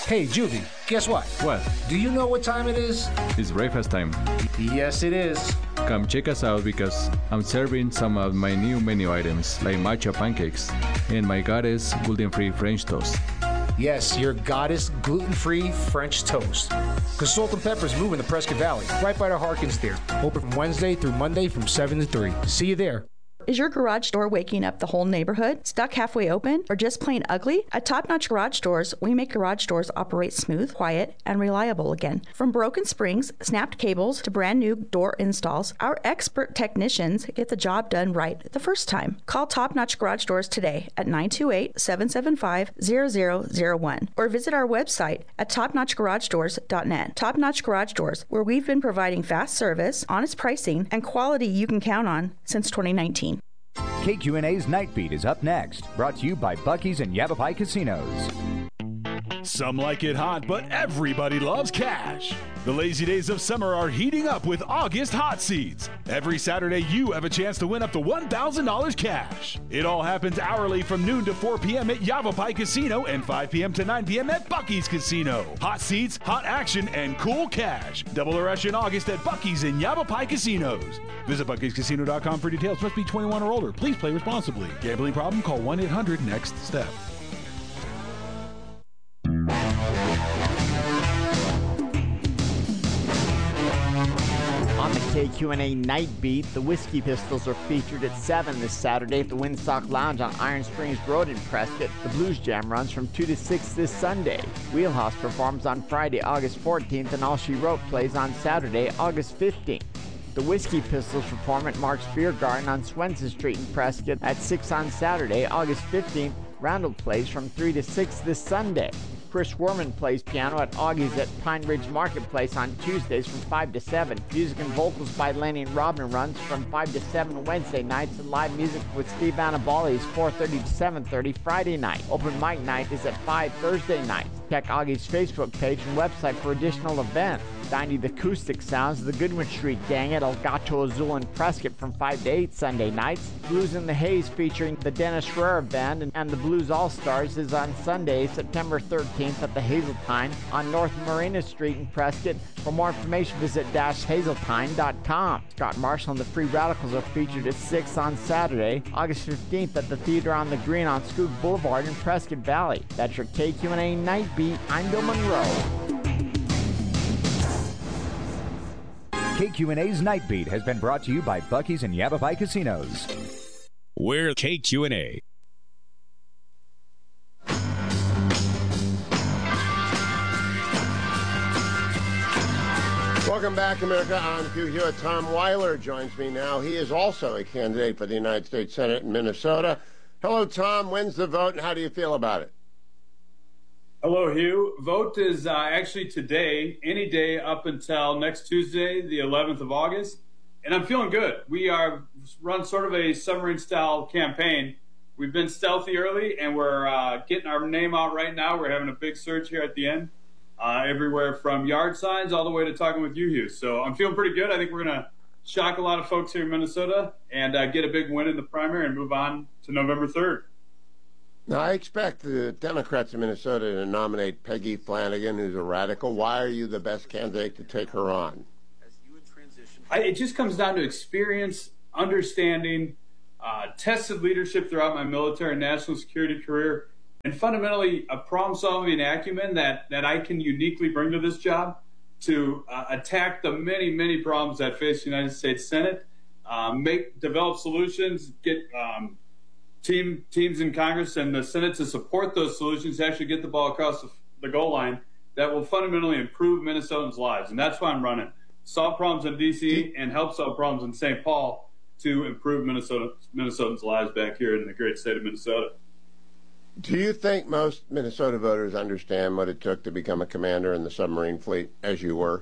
Hey, Juvie, guess what? What? Do you know what time it is? It's breakfast time. Yes, it is. Come check us out because I'm serving some of my new menu items like matcha pancakes and my goddess gluten-free French toast. Yes, your goddess gluten-free French toast. Because Salt and Pepper's moving to Prescott Valley, right by the Harkins Theater. Open from Wednesday through Monday from 7 to 3. See you there. Is your garage door waking up the whole neighborhood? Stuck halfway open? Or just plain ugly? At Top Notch Garage Doors, we make garage doors operate smooth, quiet, and reliable again. From broken springs, snapped cables, to brand new door installs, our expert technicians get the job done right the first time. Call Top Notch Garage Doors today at 928-775-0001 or visit our website at topnotchgaragedoors.net. Top Notch Garage Doors, where we've been providing fast service, honest pricing, and quality you can count on since 2019. KQNA's Night Beat is up next, brought to you by Buc-ee's and Yavapai Casinos. Some like it hot, but everybody loves cash. The lazy days of summer are heating up with August Hot Seats. Every Saturday, you have a chance to win up to $1,000 cash. It all happens hourly from noon to 4 p.m. at Yavapai Casino and 5 p.m. to 9 p.m. at Buc-ee's Casino. Hot seats, hot action, and cool cash. Double the rush in August at Buc-ee's and Yavapai Casinos. Visit Buc-ee'sCasino.com for details. Must be 21 or older. Please play responsibly. Gambling problem? Call 1-800-NEXT-STEP. On the KQNA Night Beat, the Whiskey Pistols are featured at 7 this Saturday at the Windsock Lounge on Iron Springs Road in Prescott. The Blues Jam runs from 2 to 6 this Sunday. Wheelhouse performs on Friday, August 14th, and All She Wrote plays on Saturday, August 15th. The Whiskey Pistols perform at Mark's Beer Garden on Swenson Street in Prescott at 6 on Saturday, August 15th. Randall plays from 3 to 6 this Sunday. Chris Werman plays piano at Augie's at Pine Ridge Marketplace on Tuesdays from 5 to 7. Music and vocals by Lenny and Robin runs from 5 to 7 Wednesday nights, and live music with Steve Annabali is 4:30 to 7:30 Friday night. Open mic night is at 5 Thursday nights. Check Augie's Facebook page and website for additional events. Dining the acoustic sounds of the Goodwin Street Gang at El Gato Azul in Prescott from 5 to 8 Sunday nights. Blues in the Haze featuring the Dennis Schreier Band and the Blues All-Stars is on Sunday, September 13th at the Hazeltine on North Marina Street in Prescott. For more information, visit hazeltine.com. Scott Marshall and the Free Radicals are featured at 6 on Saturday, August 15th at the Theater on the Green on Scoot Boulevard in Prescott Valley. That's your KQNA Night Beat. I'm Bill Monroe. KQNA's Night Beat has been brought to you by Buc-ee's and Yavapai Casinos. We're KQNA. Welcome back, America. I'm Hugh Hewitt. Tom Weiler joins me now. He is also a candidate for the United States Senate in Minnesota. Hello, Tom. When's the vote, and how do you feel about it? Hello, Hugh. Vote is actually today, any day up until next Tuesday, the 11th of August. And I'm feeling good. We are run sort of a submarine-style campaign. We've been stealthy early, and we're getting our name out right now. We're having a big surge here at the end, everywhere from yard signs all the way to talking with you, Hugh. So I'm feeling pretty good. I think we're going to shock a lot of folks here in Minnesota and get a big win in the primary and move on to November 3rd. Now, I expect the Democrats in Minnesota to nominate Peggy Flanagan, who's a radical. Why are you the best candidate to take her on? It just comes down to experience, understanding, tested leadership throughout my military and national security career, and fundamentally a problem-solving acumen that I can uniquely bring to this job to attack the many, many problems that face the United States Senate, develop solutions, get teams in Congress and the Senate to support those solutions, to actually get the ball across the goal line that will fundamentally improve Minnesotans' lives. And that's why I'm running. Solve problems in D.C. and help solve problems in St. Paul to improve Minnesotans' lives back here in the great state of Minnesota. Do you think most Minnesota voters understand what it took to become a commander in the submarine fleet, as you were?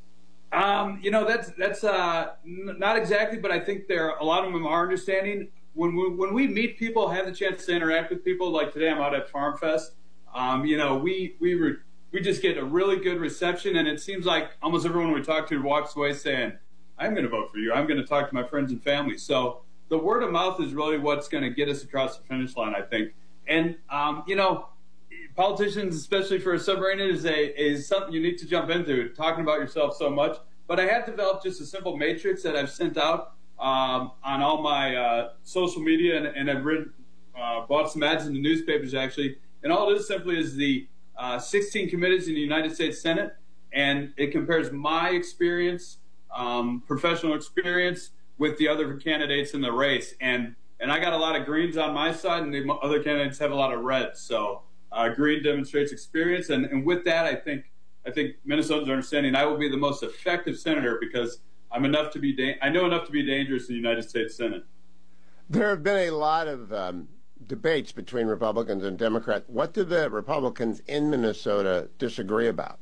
That's not exactly, but I think a lot of them are understanding. When we meet people, have the chance to interact with people, like today I'm out at Farm Fest, we just get a really good reception, and it seems like almost everyone we talk to walks away saying, I'm going to vote for you. I'm going to talk to my friends and family. So the word of mouth is really what's going to get us across the finish line, I think. And, politicians, especially for a submariner, is something you need to jump into, talking about yourself so much. But I have developed just a simple matrix that I've sent out on all my social media, and I've bought some ads in the newspapers, actually. And all it is simply is the 16 committees in the United States Senate, and it compares my experience, professional experience, with the other candidates in the race. And I got a lot of greens on my side, and the other candidates have a lot of reds. So green demonstrates experience, and with that, I think Minnesotans are understanding I will be the most effective senator because I know enough to be dangerous in the United States Senate. There have been a lot of debates between Republicans and Democrats. What do the Republicans in Minnesota disagree about?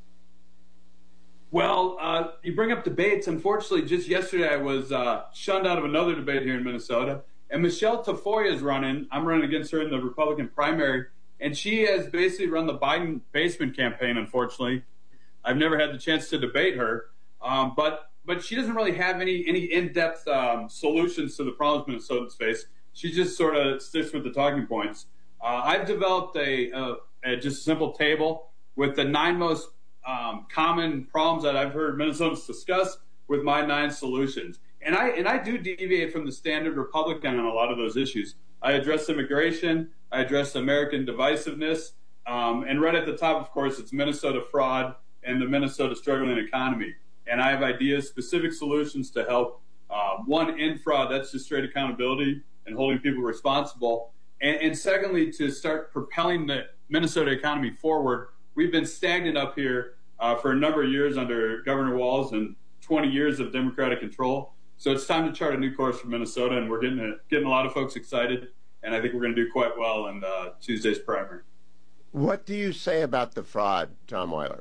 Well, you bring up debates. Unfortunately, just yesterday I was shunned out of another debate here in Minnesota. And Michelle Tafoya is running. I'm running against her in the Republican primary. And she has basically run the Biden basement campaign, unfortunately. I've never had the chance to debate her. But she doesn't really have any in-depth solutions to the problems Minnesotans face. She just sort of sticks with the talking points. I've developed just a simple table with the 9 most common problems that I've heard Minnesotans discuss with my 9 solutions. And I do deviate from the standard Republican on a lot of those issues. I address immigration, I address American divisiveness, and right at the top, of course, it's Minnesota fraud and the Minnesota struggling economy. And I have ideas, specific solutions to help, one, end fraud, that's just straight accountability and holding people responsible. And secondly, to start propelling the Minnesota economy forward. We've been stagnant up here for a number of years under Governor Walz and 20 years of Democratic control. So it's time to chart a new course for Minnesota, and we're getting a lot of folks excited, and I think we're going to do quite well in Tuesday's primary. What do you say about the fraud, Tom Weiler?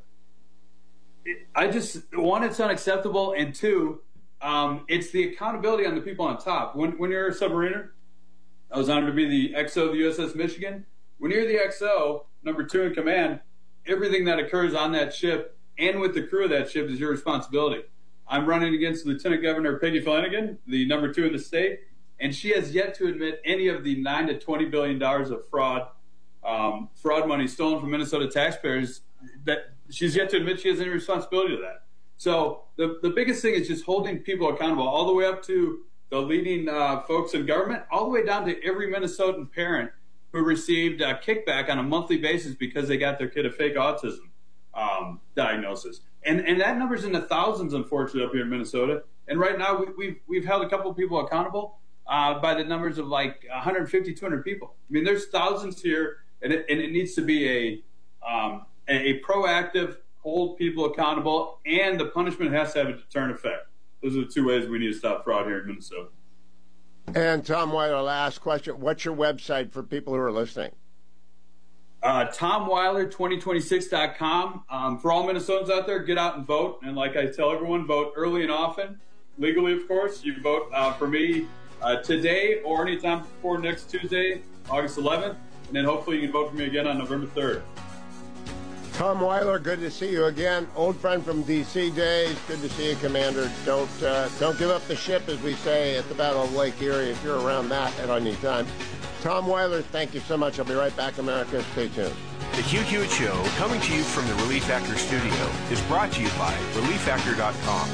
I just, one, it's unacceptable, and two, it's the accountability on the people on top. When you're a submariner, I was honored to be the XO of the USS Michigan. When you're the XO, number 2 in command, everything that occurs on that ship and with the crew of that ship is your responsibility. I'm running against Lieutenant Governor Peggy Flanagan, the number 2 in the state, and she has yet to admit any of the $9 to $20 billion of fraud money stolen from Minnesota taxpayers. That she's yet to admit she has any responsibility to that. So the biggest thing is just holding people accountable, all the way up to the leading folks in government, all the way down to every Minnesotan parent who received a kickback on a monthly basis because they got their kid a fake autism diagnosis. And that number's in the thousands, unfortunately, up here in Minnesota. And right now, we've held a couple of people accountable by the numbers of like 150, 200 people. I mean, there's thousands here, and it needs to be a proactive, hold people accountable, and the punishment has to have a deterrent effect. Those are the 2 ways we need to stop fraud here in Minnesota. And Tom Weiler, last question. What's your website for people who are listening? TomWeiler2026.com. For all Minnesotans out there, get out and vote. And like I tell everyone, vote early and often. Legally, of course. You vote for me today or anytime before next Tuesday, August 11th. And then hopefully you can vote for me again on November 3rd. Tom Weiler, good to see you again. Old friend from D.C. days. Good to see you, Commander. Don't give up the ship, as we say, at the Battle of Lake Erie if you're around that at any time. Tom Weiler, thank you so much. I'll be right back, America. Stay tuned. The Hugh Hewitt Show, coming to you from the Relief Factor studio, is brought to you by ReliefFactor.com.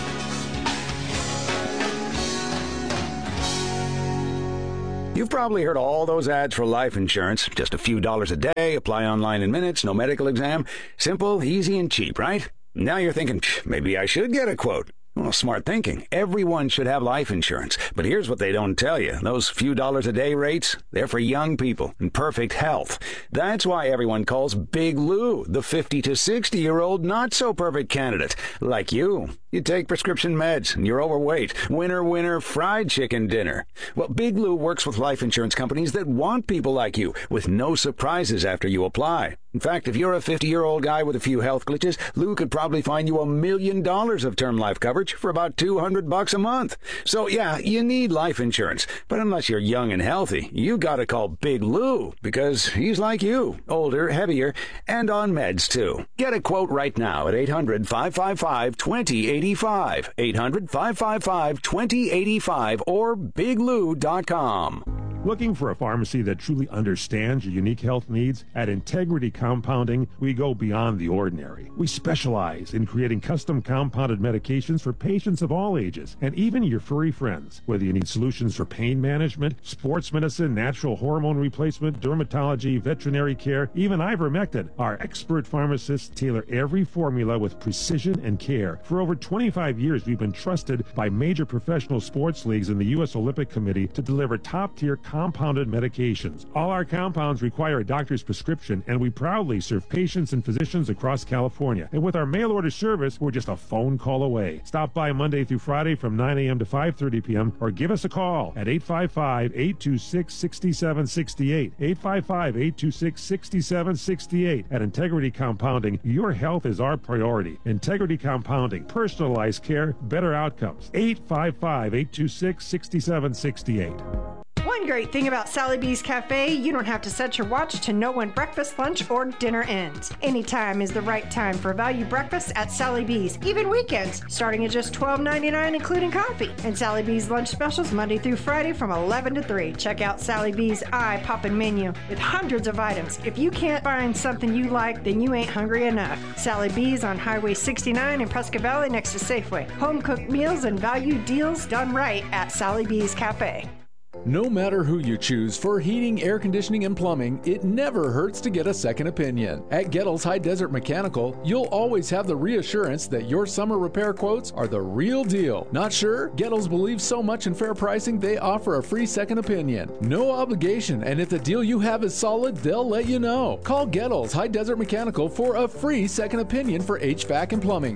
You've probably heard all those ads for life insurance. Just a few dollars a day, apply online in minutes, no medical exam. Simple, easy, and cheap, right? Now you're thinking, maybe I should get a quote. Well, smart thinking. Everyone should have life insurance. But here's what they don't tell you. Those few dollars a day rates, they're for young people in perfect health. That's why everyone calls Big Lou the 50 to 60-year-old not-so-perfect candidate. Like you. You take prescription meds, and you're overweight. Winner, fried chicken dinner. Well, Big Lou works with life insurance companies that want people like you, with no surprises after you apply. In fact, if you're a 50-year-old guy with a few health glitches, Lou could probably find you $1 million of term life coverage for about $200 a month. So, yeah, you need life insurance. But unless you're young and healthy, you gotta call Big Lou, because he's like you, older, heavier, and on meds, too. Get a quote right now at 800-555-2085. 800-555-2085 or biglou.com. Looking for a pharmacy that truly understands your unique health needs? At Integrity Compounding, we go beyond the ordinary. We specialize in creating custom compounded medications for patients of all ages, and even your furry friends. Whether you need solutions for pain management, sports medicine, natural hormone replacement, dermatology, veterinary care, even ivermectin, our expert pharmacists tailor every formula with precision and care. For over 25 years, we've been trusted by major professional sports leagues and the U.S. Olympic Committee to deliver top-tier compounded medications. All our compounds require a doctor's prescription, and we proudly serve patients and physicians across California. And with our mail-order service, we're just a phone call away. Stop by Monday through Friday from 9 a.m. to 5:30 p.m. or give us a call at 855-826-6768. 855-826-6768. At Integrity Compounding, your health is our priority. Integrity Compounding, personalized care, better outcomes. 855-826-6768. One great thing about Sally B's Cafe, you don't have to set your watch to know when breakfast, lunch, or dinner ends. Anytime is the right time for value breakfast at Sally B's, even weekends, starting at just $12.99 including coffee. And Sally B's lunch specials Monday through Friday from 11 to 3. Check out Sally B's eye-poppin' menu with hundreds of items. If you can't find something you like, then you ain't hungry enough. Sally B's on Highway 69 in Prescott Valley next to Safeway. Home-cooked meals and value deals done right at Sally B's Cafe. No matter who you choose for heating, air conditioning, and plumbing, it never hurts to get a second opinion. At Gettles High Desert Mechanical, you'll always have the reassurance that your summer repair quotes are the real deal. Not sure? Gettles believes so much in fair pricing, they offer a free second opinion. No obligation, and if the deal you have is solid, they'll let you know. Call Gettles High Desert Mechanical for a free second opinion for HVAC and plumbing.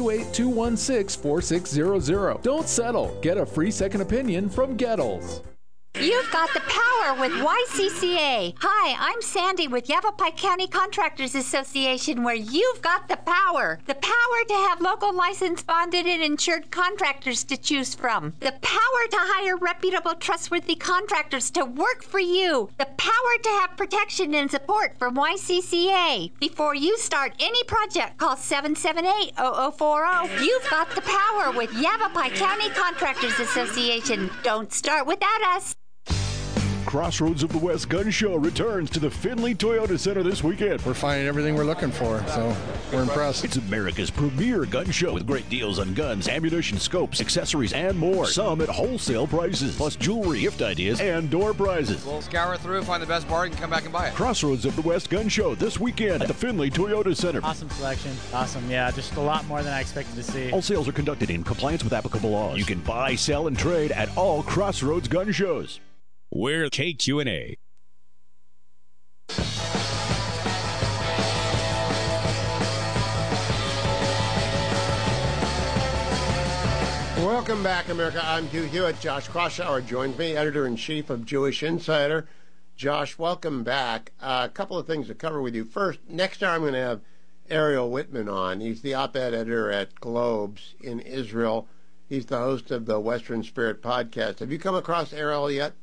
928-216-4600. Don't settle. Get a free second opinion from Gettles. You've got the power with YCCA. Hi, I'm Sandy with Yavapai County Contractors Association, where you've got the power. The power to have local licensed, bonded, and insured contractors to choose from. The power to hire reputable, trustworthy contractors to work for you. The power to have protection and support from YCCA. Before you start any project, call 778-0040. You've got the power with Yavapai County Contractors Association. Don't start without us. Crossroads of the West Gun Show returns to the Findlay Toyota Center this weekend. We're finding everything we're looking for, so we're impressed. It's America's premier gun show with great deals on guns, ammunition, scopes, accessories, and more. Some at wholesale prices, plus jewelry, gift ideas, and door prizes. We'll scour through, find the best bargain, come back and buy it. Crossroads of the West Gun Show this weekend at the Findlay Toyota Center. Awesome selection. Awesome, yeah, just a lot more than I expected to see. All sales are conducted in compliance with applicable laws. You can buy, sell, and trade at all Crossroads gun shows. We're KQNA. Welcome back, America. I'm Hugh Hewitt. Josh Kraushaar joins me, editor-in-chief of Jewish Insider. Josh, welcome back. A couple of things to cover with you. First, next hour I'm going to have Ariel Whitman on. He's the op-ed editor at Globes in Israel. He's the host of the Western Spirit podcast. Have you come across Ariel yet?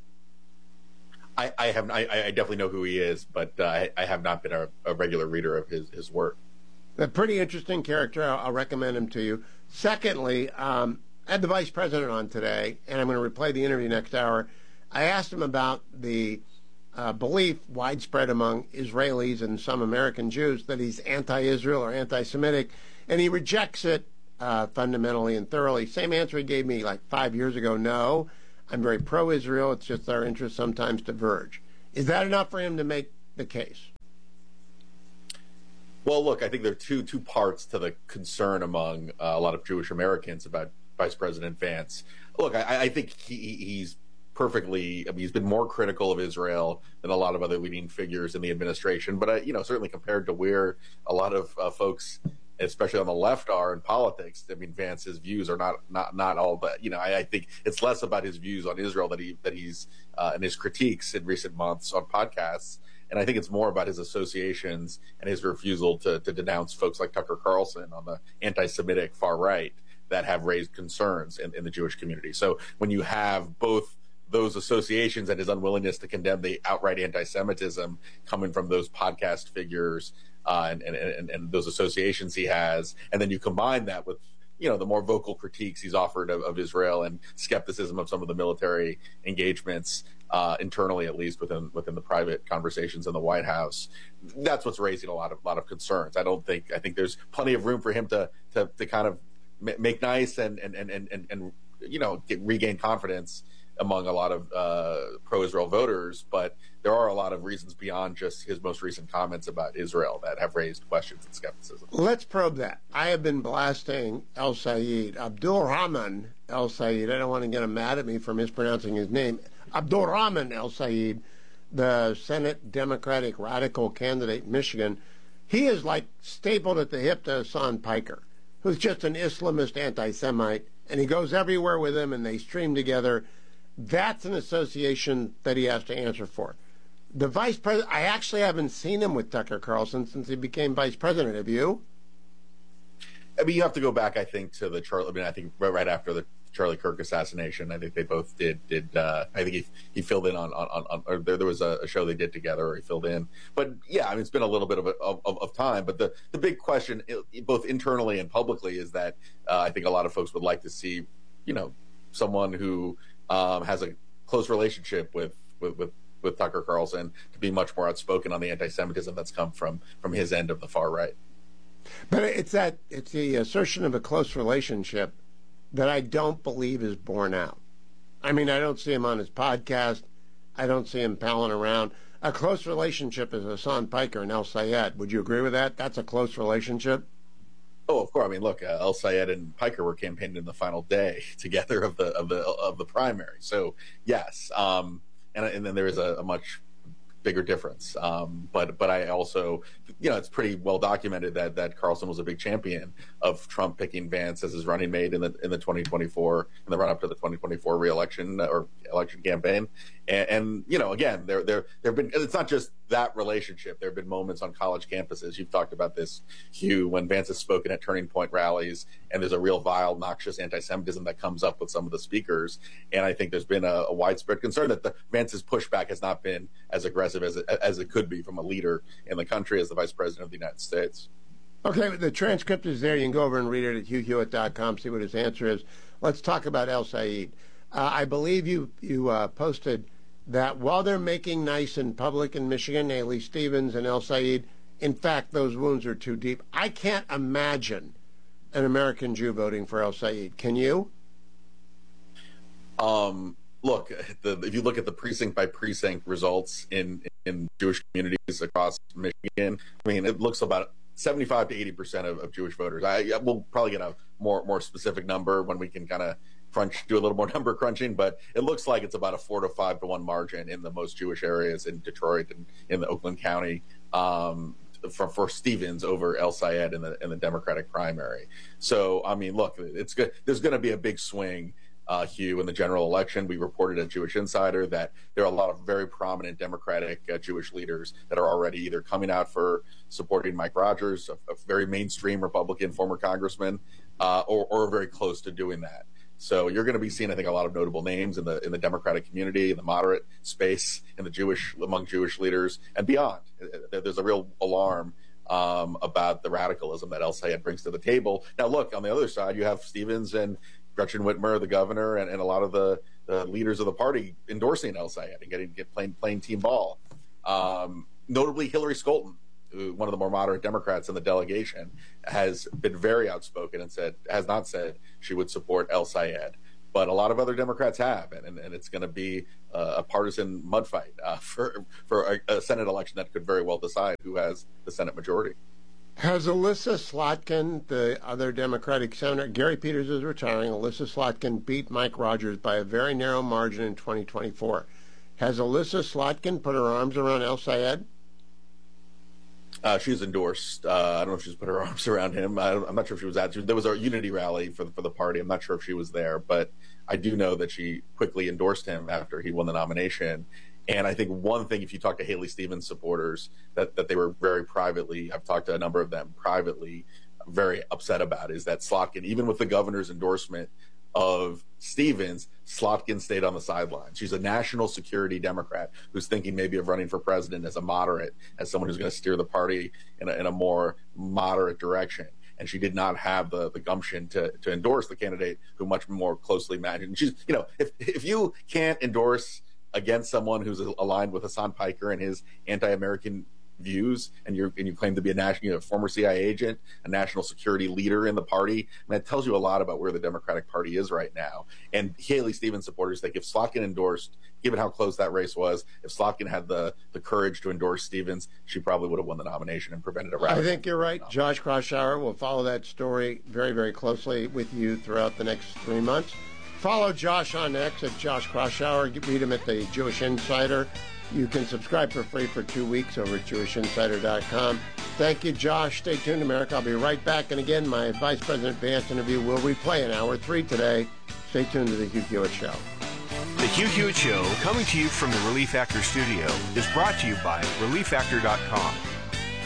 I haven't. I definitely know who he is, but I have not been a regular reader of his work. A pretty interesting character. I'll recommend him to you. Secondly, I had the vice president on today, and I'm going to replay the interview next hour. I asked him about the belief widespread among Israelis and some American Jews that he's anti-Israel or anti-Semitic, and he rejects it fundamentally and thoroughly. Same answer he gave me like 5 years ago, no. I'm very pro-Israel. It's just our interests sometimes diverge. Is that enough for him to make the case? Well, look, I think there are two parts to the concern among a lot of Jewish Americans about Vice President Vance. Look, I think he's perfectly. I mean, he's been more critical of Israel than a lot of other leading figures in the administration. But certainly compared to where a lot of folks, especially on the left, are in politics, I mean, Vance's views are not all that. I think it's less about his views on Israel that he's and his critiques in recent months on podcasts, and I think it's more about his associations and his refusal to denounce folks like Tucker Carlson on the anti-Semitic far right that have raised concerns in the Jewish community. So when you have both those associations and his unwillingness to condemn the outright anti-Semitism coming from those podcast figures and those associations he has, and then you combine that with the more vocal critiques he's offered of Israel and skepticism of some of the military engagements internally, at least within the private conversations in the White House. That's what's raising a lot of concerns. I think there's plenty of room for him to kind of make nice and regain confidence among a lot of pro-Israel voters, but there are a lot of reasons beyond just his most recent comments about Israel that have raised questions and skepticism. Let's probe that. I have been blasting El-Sayed, Abdulrahman El-Sayed. I don't want to get him mad at me for mispronouncing his name. Abdulrahman El-Sayed, the Senate Democratic radical candidate in Michigan. He is like stapled at the hip to Hassan Piker, who's just an Islamist anti-Semite, and he goes everywhere with him, and they stream together. That's an association that he has to answer for. The vice president, I actually haven't seen him with Tucker Carlson since he became vice president. Have you? I mean, you have to go back, I think, to the Charlie. I mean, I think right after the Charlie Kirk assassination, I think they both did. I think he filled in on or there was a show they did together, or he filled in. But yeah, I mean, it's been a little bit of time. But the big question, both internally and publicly, is that I think a lot of folks would like to see, someone who has a close relationship with Tucker Carlson to be much more outspoken on the anti-Semitism that's come from his end of the far right. But it's the assertion of a close relationship that I don't believe is borne out. I mean, I don't see him on his podcast. I don't see him palling around. A close relationship is Hassan Piker and El-Sayed. Would you agree with that? That's a close relationship? Oh, of course. I mean, look, El-Sayed and Piker were campaigning in the final day together of the primary. So yes, and then there is a much bigger difference. But I also, it's pretty well documented that Carlson was a big champion of Trump picking Vance as his running mate in the 2024, in the run up to the 2024 reelection or election campaign. And again, there have been, it's not just that relationship. There have been moments on college campuses. You've talked about this, Hugh, when Vance has spoken at Turning Point rallies, and there's a real vile, noxious anti-Semitism that comes up with some of the speakers. And I think there's been a widespread concern that Vance's pushback has not been as aggressive as it could be from a leader in the country as the Vice President of the United States. Okay, the transcript is there. You can go over and read it at HughHewitt.com, see what his answer is. Let's talk about El-Sayed. I believe you posted that while they're making nice in public in Michigan, Haley Stevens and El-Sayed, in fact, those wounds are too deep. I can't imagine an American Jew voting for El-Sayed. Can you? Look, if you look at the precinct by precinct results in Jewish communities across Michigan, I mean, it looks about 75 to 80% of Jewish voters. We'll probably get a more specific number when we can kind of do a little more number crunching, but it looks like it's about a 4 to 5 to 1 margin in the most Jewish areas in Detroit and in the Oakland County for Stevens over El-Sayed in the Democratic primary. So, I mean, look, it's good. There's going to be a big swing, Hugh, in the general election. We reported at Jewish Insider that there are a lot of very prominent Democratic Jewish leaders that are already either coming out for supporting Mike Rogers, a very mainstream Republican former congressman, or very close to doing that. So you're going to be seeing, I think, a lot of notable names in the Democratic community, in the moderate space, among Jewish leaders and beyond. There's a real alarm about the radicalism that El-Sayed brings to the table. Now, look, on the other side, you have Stevens and Gretchen Whitmer, the governor, and a lot of the leaders of the party endorsing El-Sayed and playing team ball. Notably, Hillary Scholten, one of the more moderate Democrats in the delegation, has been very outspoken and has not said she would support El-Sayed. But a lot of other Democrats have, and it's going to be a partisan mud fight for a Senate election that could very well decide who has the Senate majority. Has Alyssa Slotkin, the other Democratic senator, Gary Peters is retiring, Alyssa Slotkin beat Mike Rogers by a very narrow margin in 2024. Has Alyssa Slotkin put her arms around El-Sayed? She's endorsed. I don't know if she's put her arms around him. I'm not sure if she was at. There was a unity rally for the party. I'm not sure if she was there, but I do know that she quickly endorsed him after he won the nomination. And I think one thing, if you talk to Haley Stevens supporters, that they were very privately, I've talked to a number of them privately, very upset about, is that Slotkin, even with the governor's endorsement of Stevens, Slotkin stayed on the sidelines. She's a national security Democrat who's thinking maybe of running for president as a moderate, as someone who's going to steer the party in a more moderate direction. and she did not have the gumption to endorse the candidate who much more closely matched. And she's, if you can't endorse against someone who's aligned with Hassan Piker and his anti-American views, and you claim to be a former CIA agent, a national security leader in the party, and that tells you a lot about where the Democratic Party is right now. And Haley Stevens supporters think if Slotkin endorsed, given how close that race was, if Slotkin had the courage to endorse Stevens, she probably would have won the nomination and prevented a rally. I think you're right. Josh Kraushaar will follow that story very, very closely with you throughout the next 3 months. Follow Josh on X at Josh Kraushaar. Read him at the Jewish Insider. You can subscribe for free for 2 weeks over at JewishInsider.com. Thank you, Josh. Stay tuned, America. I'll be right back. And again, my Vice President Vance interview will replay in hour 3 today. Stay tuned to the Hugh Hewitt Show. The Hugh Hewitt Show, coming to you from the Relief Factor studio, is brought to you by ReliefFactor.com.